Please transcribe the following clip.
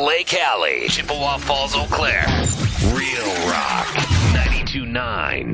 Lake Alley, Chippewa Falls, Eau Claire. Real Rock 92.9.